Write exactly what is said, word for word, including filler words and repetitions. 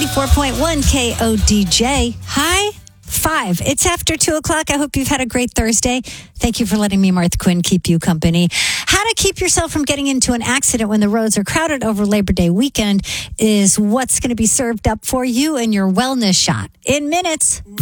ninety-four point one K O D J. Hi. Five. It's after two o'clock. I hope you've had a great Thursday. Thank you for letting me, Martha Quinn, keep you company. How to keep yourself from getting into an accident when the roads are crowded over Labor Day weekend is what's going to be served up for you in your wellness shot in minutes.